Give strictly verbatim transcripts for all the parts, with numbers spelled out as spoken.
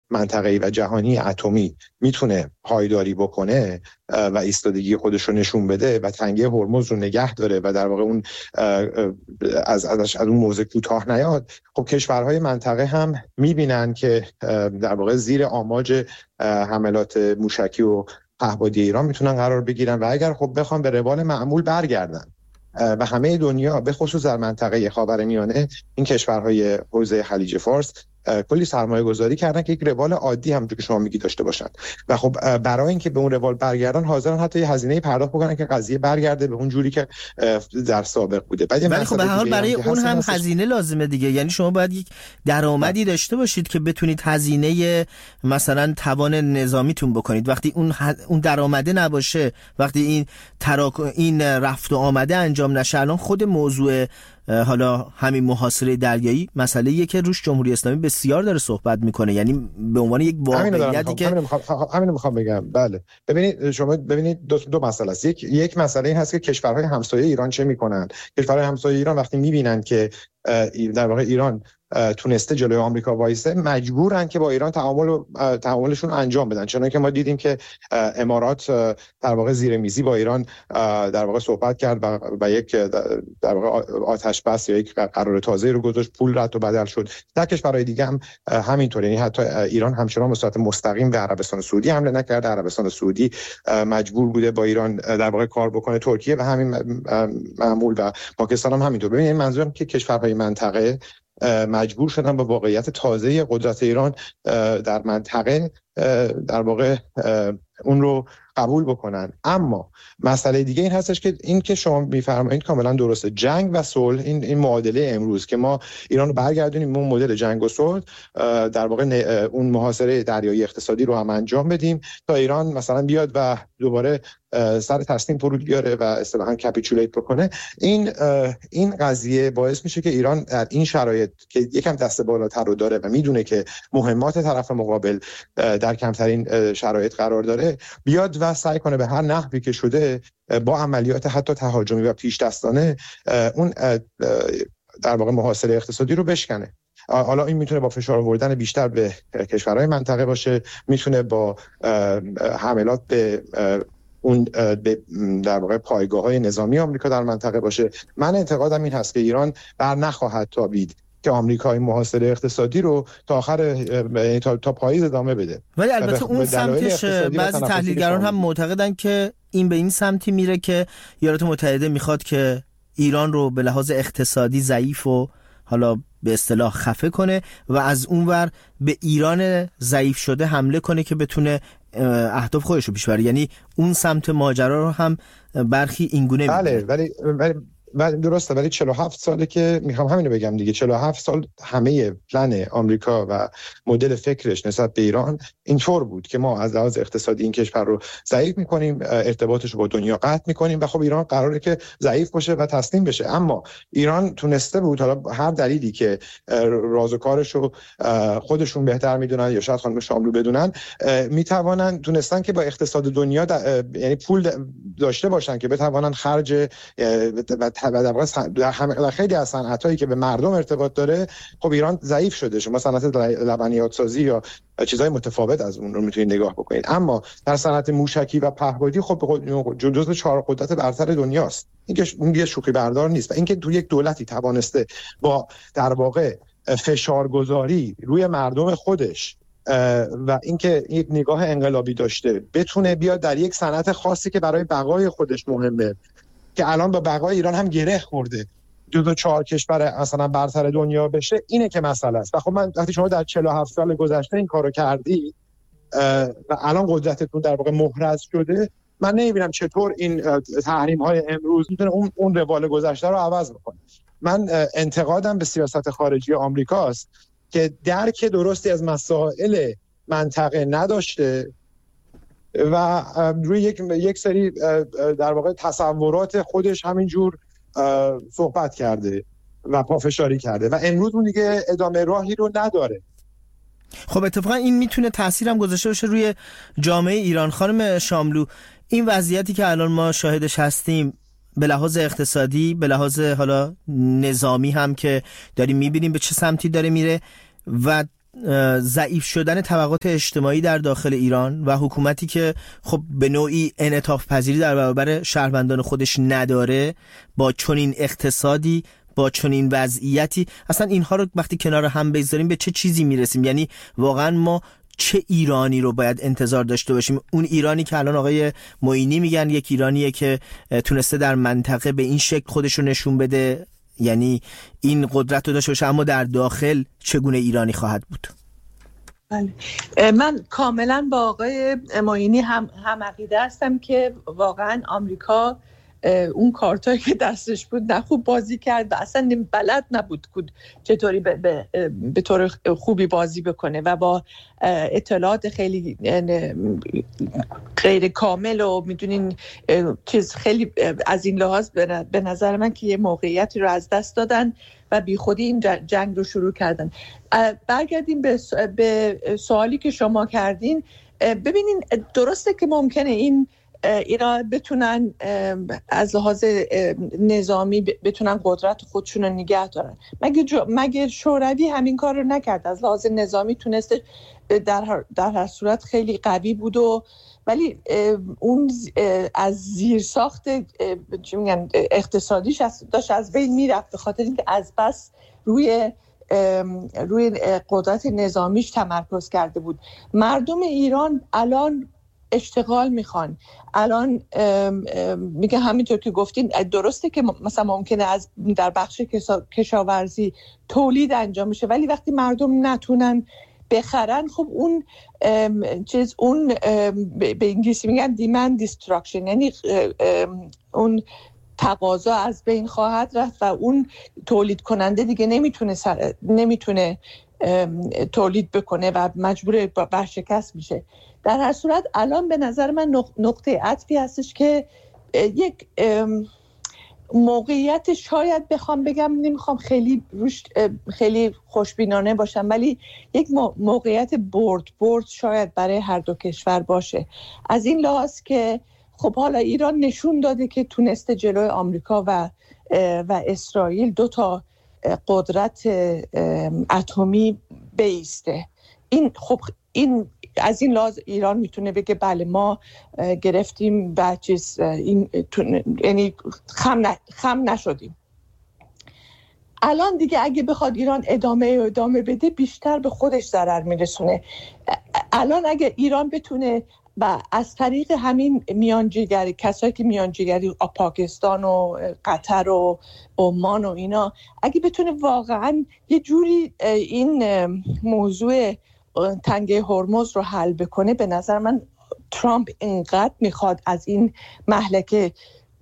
منطقه‌ای و جهانی اتمی میتونه پایداری بکنه و ایستادگی خودش رو نشون بده و تنگه هرمز رو نگه داره و در واقع اون از ازش از اون موضوع کوتاه نیاد، خب کشورهای منطقه هم میبینن که در واقع زیر آماج حملات موشکی و پهپادی ایران میتونن قرار بگیرن و اگر خب بخوام به روال معمول برگردن و همه دنیا به خصوص در منطقه خاورمیانه این کشورهای حوزه خلیج فارس کلی سرمایه گذاری کردن که یک روال عادی همونطور که شما میگی داشته باشن و خب برای اینکه به اون روال برگردن حاضرن حتی یه هزینه پرداخت بکنن که قضیه برگرده به اون جوری که در سابق بوده. ولی خب به هر حال برای اون هم هزینه لازمه دیگه، یعنی شما باید یک درآمدی داشته باشید که بتونید هزینه مثلا توان نظامیتون بکنید. وقتی اون اون درآمده نباشه، وقتی این تراک... این رفت و آمده انجام نشه، الان خود موضوع حالا همین محاصره دریایی مسئله‌ایه که روش جمهوری اسلامی بسیار داره صحبت میکنه، یعنی به عنوان یک واقعیتی که همین میخوام همین میخوام بگم. بله ببینید شما ببینید دو, دو مسئله است. یک یک مسئله این هست که کشورهای همسایه ایران چه میکنن. کشورهای همسایه ایران وقتی میبینن که در واقع ایران تونسته جلوی آمریکا وایسه، مجبورن که با ایران تعامل تعاملشون انجام بدن. چنانکه ما دیدیم که امارات در واقع زیر میزی با ایران در واقع صحبت کرد و, و یک در واقع آتش بس یا یک قرار تازه رو گذاشت، پول رد و بدل شد. در کشورهای دیگه هم همینطوره، یعنی حتی ایران همچنان به صورت مستقیم به عربستان سعودی حمله نکرده. عربستان سعودی مجبور بوده با ایران در واقع کار بکنه. ترکیه و همین معمول و پاکستان هم همینطور. ببینید منظورم که کشورهای منطقه مجبور شدن با واقعیت تازه قدرت ایران در منطقه در واقع اون رو قبول بکنن. اما مسئله دیگه این هستش که این که شما میفرمایید کاملا درسته، جنگ و صلح، این این معادله امروز که ما ایران رو برگردونیم اون مدل جنگ و صلح، در واقع اون محاصره دریایی اقتصادی رو هم انجام بدیم تا ایران مثلا بیاد و دوباره سر تسلیم فرود بیاره و اصطلاحاً کپیچولیت بکنه. این این قضیه باعث میشه که ایران در این شرایط که یکم دست بالاتر رو داره و میدونه که مهمات طرف مقابل در کمترین شرایط قرار داره، بیاد و سعی کنه به هر نحوی که شده با عملیات حتی تهاجمی و پیش دستانه اون در واقع محاصره اقتصادی رو بشکنه. حالا این میتونه با فشار آوردن بیشتر به کشورهای منطقه باشه، میتونه با حملات به اون در واقع پایگاه‌های نظامی آمریکا در منطقه باشه. من اعتقادم این هست که ایران بر نخواهد تابید که آمریکا این محاصره اقتصادی رو تا آخر تا, تا پاییز ادامه بده. ولی البته اون سمتش بعضی تحلیلگران هم معتقدن که این به این سمتی میره که ایالات متحده میخواد که ایران رو به لحاظ اقتصادی ضعیف و حالا به اصطلاح خفه کنه و از اونور به ایران ضعیف شده حمله کنه که بتونه اهداف خودش رو پیش بره. یعنی اون سمت ماجرا رو هم برخی اینگونه می‌بینن. بله ولی ولی ولی درسته، ولی چهل و هفت ساله که میخوام همینو بگم دیگه، چهل و هفت سال همه پلن آمریکا و مدل فکرش نسبت به ایران اینطور بود که ما از لحاظ اقتصادی این کشور رو ضعیف میکنیم، ارتباطش رو با دنیا قطع میکنیم و خب ایران قراره که ضعیف باشه و تسلیم بشه. اما ایران تونسته بود، حالا هر دلیلی که راز و کارش رو خودشون بهتر میدونن یا شاید خانم شاملو بدونن، میتوانن تونستن که با اقتصاد دنیا یعنی پول داشته باشن که بتوانن خرج و در همه خیلی از صنعتایی که به مردم ارتباط داره خب ایران ضعیف شده. شما صنعت لبنیات سازی یا چیزای متفاوت از اون رو میتونید نگاه بکنید، اما در صنعت موشکی و پهپادی خب جزو چهار قدرت برتر دنیاست. این که اون یه شوخی بردار نیست و اینکه تو یک دولتی توانسته با در واقع فشارگذاری روی مردم خودش و اینکه یک نگاه انقلابی داشته بتونه بیاد در یک صنعت خاصی که برای بقای خودش مهمه، که الان با بقای ایران هم گره خورده، دو تا چهار کشور مثلا برتر دنیا بشه، اینه که مسئله است. و خب من وقتی شما در چهل و هفت سال گذشته این کارو کردی و الان قدرتتون در واقع محرز شده، من نمیبینم چطور این تحریم های امروز میتونه اون اون روال گذشته رو عوض بکنه. من انتقادم به سیاست خارجی آمریکاست که درک درستی از مسائل منطقه نداشته و روی یک یک سری در واقع تصورات خودش همینجور صحبت کرده و پافشاری کرده و امروز اون دیگه ادامه راهی رو نداره. خب اتفاقا این میتونه تأثیرم گذاشته باشه روی جامعه ایران. خانم شاملو، این وضعیتی که الان ما شاهدش هستیم به لحاظ اقتصادی، به لحاظ حالا نظامی هم که داریم میبینیم به چه سمتی داره میره و ضعیف شدن طبقات اجتماعی در داخل ایران و حکومتی که خب به نوعی انعطاف پذیری در برابر شهروندان خودش نداره، با چنین اقتصادی، با چنین وضعیتی، اصلا اینها رو وقتی کنار هم بذاریم به چه چیزی میرسیم؟ یعنی واقعا ما چه ایرانی رو باید انتظار داشته باشیم؟ اون ایرانی که الان آقای معینی میگن یک ایرانیه که تونسته در منطقه به این شکل خودش رو نشون بده، یعنی این قدرت رو داشته باشه، اما در داخل چگونه ایرانی خواهد بود؟ بله، من کاملا با آقای معینی هم هم عقیده هستم که واقعا آمریکا اون کارتایی که دستش بود نه خوب بازی کرد و اصلا بلد نبود کود چطوری به, به, به طور خوبی بازی بکنه و با اطلاعات خیلی غیر کامل و میدونین چیز خیلی از این لحاظ به نظر من که یه موقعیتی رو از دست دادن و بی خودی این جنگ رو شروع کردن. برگردیم به, به سوالی که شما کردین. ببینین درسته که ممکنه این اینا بتونن از لحاظ نظامی بتونن قدرت خودشون رو نگه دارن. مگه مگه شوروی همین کار رو نکرد؟ از لحاظ نظامی تونسته در هر, در هر صورت خیلی قوی بود و ولی اون از زیر ساخت چی میگن اقتصادیش داشت از بین میرفت به خاطر اینکه از بس روی روی قدرت نظامیش تمرکز کرده بود. مردم ایران الان اشتغال میخوان. الان میگه همینطور که گفتین درسته که مثلا ممکنه از در بخش کشاورزی تولید انجام میشه ولی وقتی مردم نتونن بخرن خب اون چیز اون به انگلیسی میگن demand destruction، یعنی اون تقاضا از بین خواهد رفت و اون تولید کننده دیگه نمیتونه سر... نمیتونه تولید بکنه و مجبور برشکست میشه. در هر صورت الان به نظر من نقطه عطفی هستش که یک موقعیت، شاید بخوام بگم، نمیخوام خیلی روش خیلی خوشبینانه باشم، ولی یک موقعیت برد برد شاید برای هر دو کشور باشه. از این لحاظ که خب حالا ایران نشون داده که تونسته جلوی آمریکا و و اسرائیل دو تا قدرت اتمی بیسته. این خب این از این لحاظ ایران میتونه بگه بله ما گرفتیم و چیز این یعنی خم, ن... خم نشدیم. الان دیگه اگه بخواد ایران ادامه ادامه بده بیشتر به خودش ضرر میرسونه. الان اگه ایران بتونه و از طریق همین میانجیگری، کسایی که میانجیگری پاکستان و قطر و عمان و اینا، اگه بتونه واقعا یه جوری این موضوع تنگه هرمز رو حل بکنه، به نظر من ترامپ اینقدر میخواد از این مهلکه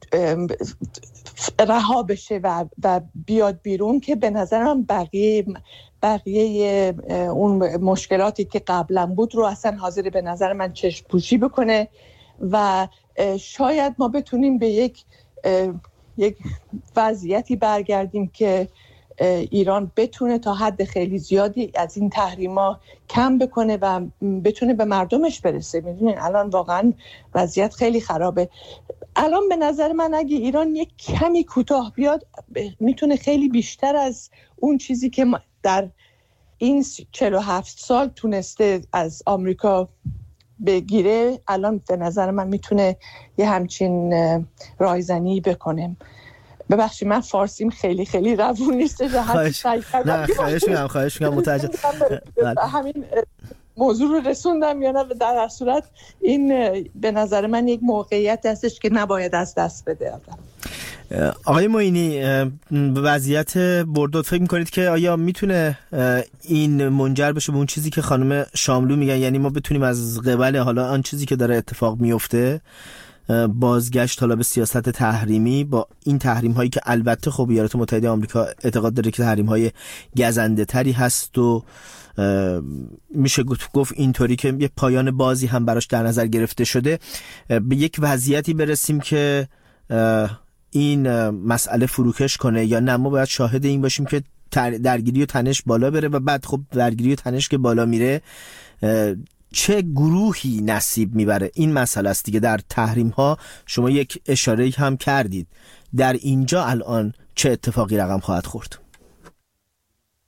رها بشه و, و بیاد بیرون که به نظر من بقیه بقیه اون مشکلاتی که قبلا بود رو اصلا حاضر به نظر من چشم پوشی بکنه و شاید ما بتونیم به یک یک وضعیتی برگردیم که ایران بتونه تا حد خیلی زیادی از این تحریما کم بکنه و بتونه به مردمش برسه. میدونین الان واقعا وضعیت خیلی خرابه. الان به نظر من اگه ایران یک کمی کوتاه بیاد میتونه خیلی بیشتر از اون چیزی که در این چهل و هفت سال تونسته از آمریکا بگیره، الان به نظر من میتونه یه همچین رایزنی بکنه. ببخشید من فارسیم خیلی خیلی روون نیست. خواهش نه خواهش میگم خواهش میگم متوجه همین موضوع رو رسوندم یا نه. در هر صورت این به نظر من یک موقعیت هستش که نباید از دست بده آدم. آقای معینی، وضعیت بردود فکر میکنید که آیا میتونه این منجر بشه به اون چیزی که خانم شاملو میگن، یعنی ما بتونیم از قبل حالا آن چیزی که داره اتفاق میفته بازگشت حالا به سیاست تحریمی، با این تحریم هایی که البته خب ایالات متحده آمریکا اعتقاد داره که تحریم های گزنده تری هست و میشه گفت اینطوری که یه پایان بازی هم براش در نظر گرفته شده، به یک وضعیتی برسیم که این مسئله فروکش کنه، یا نه ما باید شاهد این باشیم که درگیری و تنش بالا بره و بعد خب درگیری و تنش که بالا میره چه گروهی نصیب میبره؟ این مسئله است دیگه. در تحریم ها شما یک اشاره هم کردید، در اینجا الان چه اتفاقی رقم خواهد خورد؟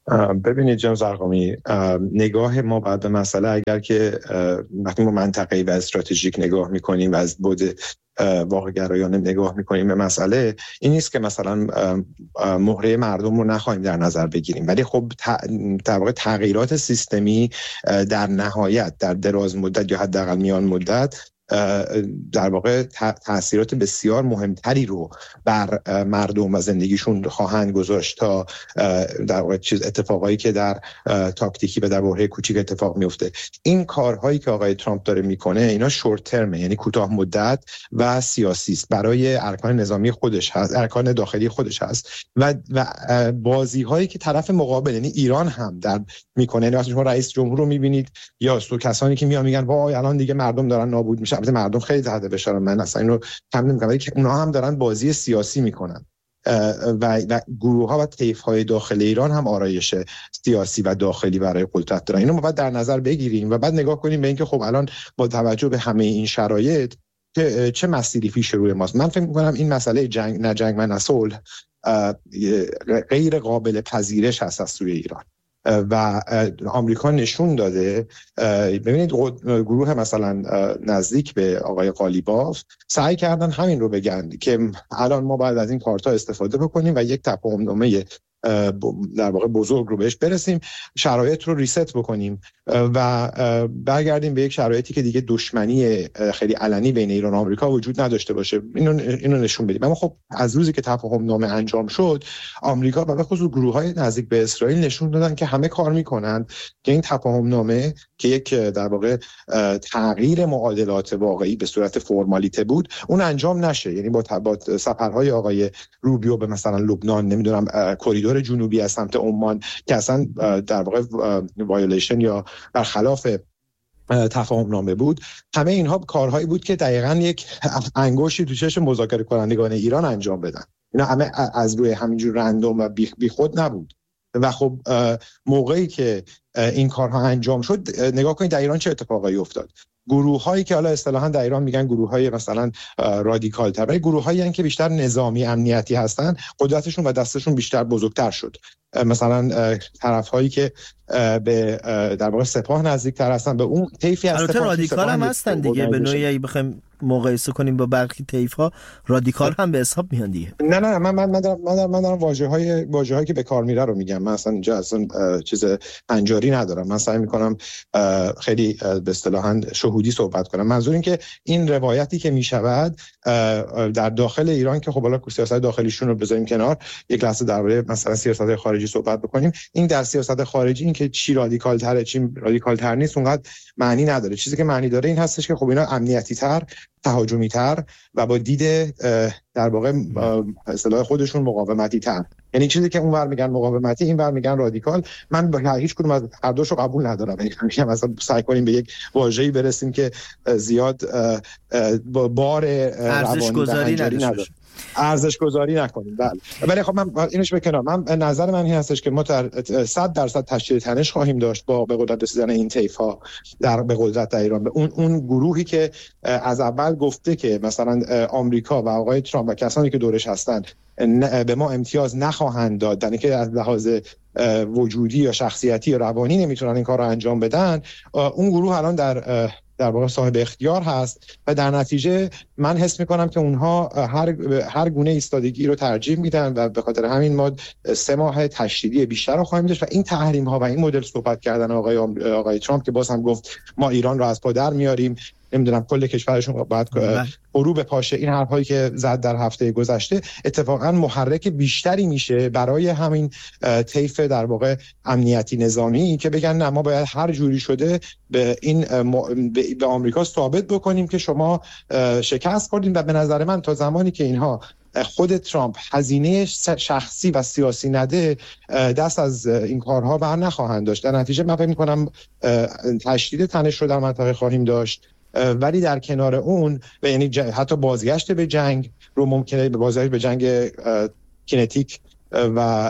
ببینید جناب زرقامی، نگاه ما بعد به مسئله اگر که وقتی ما منطقه‌ای و استراتژیک نگاه می‌کنیم و از بعد واقع گرایانه نگاه می‌کنیم به مسئله، این نیست که مثلا مهره مردم رو نخواهیم در نظر بگیریم، ولی خب در واقع تغییرات سیستمی در نهایت در دراز مدت یا حداقل میان مدت در واقع تأثیرات بسیار مهمتری رو بر مردم و زندگیشون خواهند گذاشت تا در واقع چیز اتفاقایی که در تاکتیکی و در بحران کوچیک اتفاق میفته. این کارهایی که آقای ترامپ داره میکنه اینا شورت ترمه، یعنی کوتاه مدت و سیاسی است، برای ارکان نظامی خودش هست، ارکان داخلی خودش هست و و بازی هایی که طرف مقابل یعنی ایران هم در میکنه. یعنی وقتی شما رئیس جمهور رو میبینید یا تو کسانی که میان میگن وای الان دیگه مردم دارن نابود میشن، البته مردم خیلی تحت فشارن، من اصلا اینو کم نمیگم، ولی اونها هم دارن بازی سیاسی میکنن و, و گروه ها و طیف های داخل ایران هم آرایش سیاسی و داخلی برای قدرت دارن. اینو ما باید در نظر بگیریم و بعد نگاه کنیم به اینکه خب الان با توجه به همه این شرایط چه, چه مسیری پیش روی ماست. من فکر میکنم این مسئله جنگ نه جنگ و نه صلح غیر قابل پذیرش هست از سوی ایران و آمریکا نشون داده. ببینید گروه مثلا نزدیک به آقای قالیباف سعی کردن همین رو بگن که الان ما باید از این کارتا استفاده بکنیم و یک تفاهمنامه در واقع بزرگ رو بهش برسیم، شرایط رو ریست بکنیم و برگردیم به یک شرایطی که دیگه دشمنی خیلی علنی بین ایران و آمریکا وجود نداشته باشه. اینو اینو نشون بدیم. اما خب از روزی که تفاهم نامه انجام شد، آمریکا و به خصوص گروه‌های نزدیک به اسرائیل نشون دادن که همه کار میکنن که این تفاهم نامه که یک در واقع تغییر معادلات واقعی به صورت فرمالیته بود اون انجام نشه. یعنی با با سفرهای آقای روبیو به مثلا لبنان، نمیدونم کریدور جنوبی از سمت عمان که اصلا در واقع وایولیشن یا برخلاف تفاهم نامه بود، همه اینها کارهایی بود که دقیقاً یک انگشتی تو چشم مذاکره کنندگان ایران انجام بدن. اینا همه از روی همینجور رندوم و بی خود نبود و خب موقعی که این کارها انجام شد نگاه کنید در ایران چه اتفاقایی افتاد. گروه هایی که حالا اصطلاحاً در ایران میگن گروه های مثلا رادیکال تر، ولی گروه هایی که بیشتر نظامی امنیتی هستن، قدرتشون و دستشون بیشتر بزرگتر شد. مثلا طرف هایی که به در واقع سپاه نزدیک تر هستن به اون طیفی از البته رادیکال هم هستن دیگه، به نوعی بخوایم مقایسه کنیم با برخی طیف ها رادیکال هم به حساب میان دیگه. نه نه من من من دارم من دارم, من دارم واژه‌های واژه‌هایی که به کار میره رو میگم. من اصلا اینجا اصلا چیز پنجاری ندارم. من سعی میکنم خیلی به اصطلاحاً شهودی صحبت کنم. منظور این که این روایتی که میشود در داخل ایران که خب حالا سیاست داخلیشون رو بذاریم کنار، یک لحظه درباره مثلا سیاست خارجی صحبت بکنیم. این در سیاست خارجی این که چی رادیکال تره چی رادیکال تر نیست اونقدر معنی نداره. چیزی که معنی داره این هستش که خب اینا امنیتی تر، تهاجمی تر و با دید در واقع اصطلاح خودشون مقاومتی تر. یعنی چیزی که اونور میگن مقاومتی اینور میگن رادیکال. من با هیچ کدوم از هر دوشو قبول ندارم. یعنی میگم مثلا سعی کنیم به یک واژه‌ای برسیم که زیاد بار ارزش گذاری نداره، ارزش گذاری نکنیم. بله ولی خب من اینش به کنار، من نظر من این هستش که ما صد درصد تشکیل تنش خواهیم داشت با به قدرت رسیدن این طیف ها در به قدرت در ایران. به اون اون گروهی که از اول گفته که مثلا آمریکا و آقای ترامپ و کسانی که دورش هستن به ما امتیاز نخواهند داد، یعنی که از لحاظ وجودی یا شخصیتی یا روانی نمیتونن این کار رو انجام بدن، اون گروه الان در در واقع صاحب اختیار هست و در نتیجه من حس میکنم که اونها هر هر گونه ایستادگی رو ترجیح میدن و به خاطر همین ما سه ماه تشدیدی بیشتر رو خواهیم داشت و این تحریم ها و این مدل صحبت کردن آقای آقای ترامپ که باز هم گفت ما ایران رو از پا در میاریم، نمیدونم کل کشورشون باید غروب پاشه، این حرفایی که زد در هفته گذشته اتفاقا محرک بیشتری میشه برای همین طیف در واقع امنیتی نظامی که بگن نه ما باید هر جوری شده به این به آمریکا ثابت بکنیم که شما شکست خوردین. و به نظر من تا زمانی که اینها خود ترامپ هزینه شخصی و سیاسی نده دست از این کارها بر نخواهند داشت. در نتیجه من فکر می‌کنم تشدید تنش رو در منطقه خواهیم داشت، ولی در کنار اون یعنی حتی بازگشت به جنگ رو ممکنه به بازگشت به جنگ کینتیک و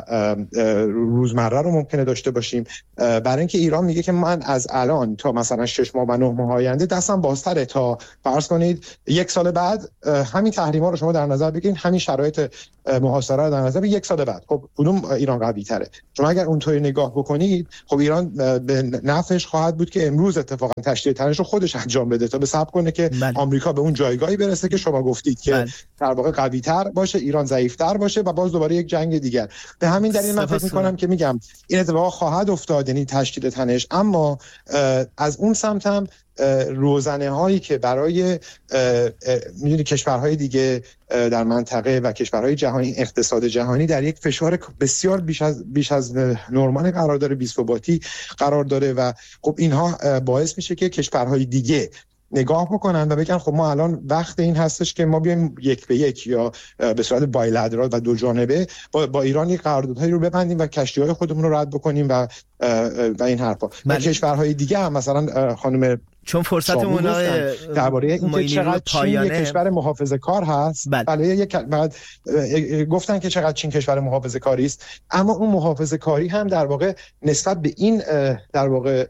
روزمره رو ممکنه داشته باشیم. برای اینکه ایران میگه که من از الان تا مثلا شش ماه و نه ماه آینده دستم بازتره تا فرض کنید یک سال بعد همین تحریما رو شما در نظر بگیرید، همین شرایط محاصره رو در نظر بگیرید یک سال بعد. خب کدوم ایران قوی تره؟ شما اگر اونطوری نگاه بکنید خب ایران به نفعش خواهد بود که امروز اتفاقا تشدید تنش رو خودش انجام بده تا به صبر کنه که بله. آمریکا به اون جایگاهی برسه که شما گفتید که بله. در واقع قوی تر باشه، ایران ضعیف تر باشه و باز دوباره یک جنگ دیگر. به همین دلیل من فکر می‌کنم که میگم این اتفاق خواهد افتاد، یعنی تشدید تنش، اما از اون سمت هم روزنه هایی که برای میدونی کشورهای دیگه در منطقه و کشورهای جهانی، اقتصاد جهانی در یک فشار بسیار بیش از بیش از نرمال قرار داره، بی‌ثباتی قرار داره و خب اینها باعث میشه که کشورهای دیگه نگاه بکنن و بگن خب ما الان وقت این هستش که ما بیایم یک به یک یا به صورت بایلترال و دو جانبه با, با ایران یک قراردادهایی رو ببندیم و کشتی‌های خودمون رو رد بکنیم و و این حرفا. و کشورهای دیگه هم مثلا خانم چون فرصتمون درباره اینکه چقدر چین یک کشور محافظه‌کار هست، بله یک بعد گفتن که چقدر چین کشور محافظه‌کاری است، اما اون محافظه‌کاری هم در واقع نسبت به این در واقع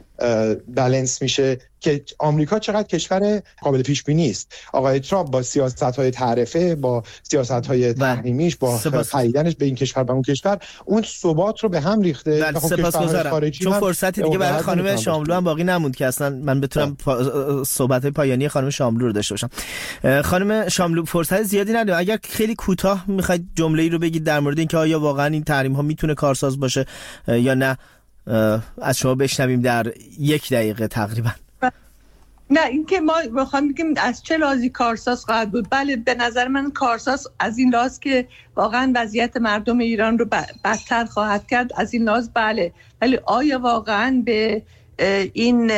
بالانس میشه که آمریکا چقدر کشور قابل پیش بینی است. آقای ترامپ با سیاست‌های تعرفه، با سیاست‌های تحریمیش، با خریدنش به این کشور و اون کشور، اون ثبات رو به هم ریخته. خب سپاسگزارم. چون فرصتی دیگه برای خانم شاملو هم باقی نموند که اصلا من بتونم پا... صحبت‌های پایانی خانم شاملو رو داشته باشم. خانم شاملو فرصت زیادی نداره، اگر خیلی کوتاه می‌خواید جمله‌ای رو بگید در مورد اینکه آیا واقعا این تحریم‌ها میتونه کارساز باشه یا نه، از شما بشنویم در یک دقیقه تقریبا. نه اینکه ما بخوام بگیم از چه لحاظی کارساز خواهد بود، بله به نظر من کارساز از این لحاظ که واقعا وضعیت مردم ایران رو بدتر خواهد کرد، از این لحاظ بله، ولی آیا واقعا به این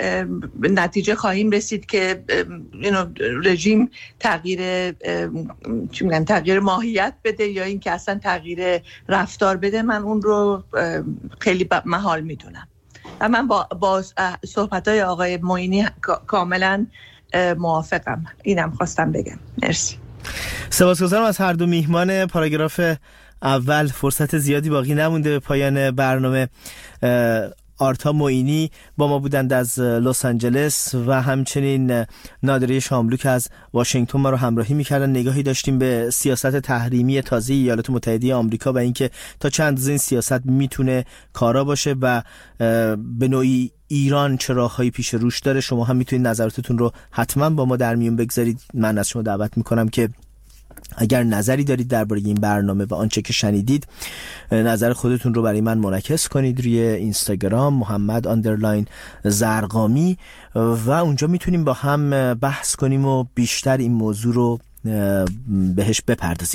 نتیجه خواهیم رسید که اینو رژیم تغییر چی میگن تغییر ماهیت بده یا این که اصلا تغییر رفتار بده؟ من اون رو خیلی محال میدونم و من با, با صحبت‌های آقای معینی کاملا موافقم. اینم خواستم بگم. مرسی. سپاسگزارم از هر دو میهمان پاراگراف اول. فرصت زیادی باقی نمونده به پایان برنامه. آرتا معینی با ما بودند از لس آنجلس و همچنین نادره شاملو که از واشنگتن ما رو همراهی می‌کردن. نگاهی داشتیم به سیاست تحریمی تازه ایالات متحده آمریکا و اینکه تا چند اندازه این سیاست میتونه کارا باشه و به نوعی ایران چه راه‌هایی پیش روش داره. شما هم میتونید نظراتتون رو حتما با ما در میون بگذارید. من از شما دعوت میکنم که اگر نظری دارید درباره این برنامه و آنچه که شنیدید، نظر خودتون رو برای من منعکس کنید روی اینستاگرام محمد اندرلاین زرقامی و اونجا میتونیم با هم بحث کنیم و بیشتر این موضوع رو بهش بپردازیم.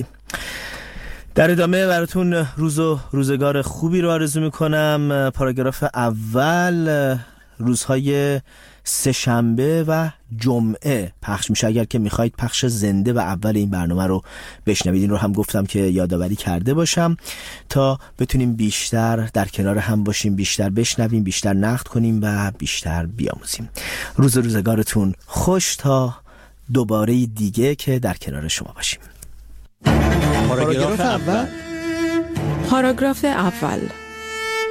در ادامه براتون روز و روزگار خوبی رو آرزو میکنم. پاراگراف اول روزهای سه شنبه و جمعه پخش میشه. اگر که میخواید پخش زنده و اول این برنامه رو بشنوید، این رو هم گفتم که یادآوری کرده باشم تا بتونیم بیشتر در کنار هم باشیم، بیشتر بشنویم، بیشتر نقد کنیم و بیشتر بیاموزیم. روز روزگارتون خوش تا دوباره دیگه که در کنار شما باشیم. پاراگراف اول. پاراگراف اول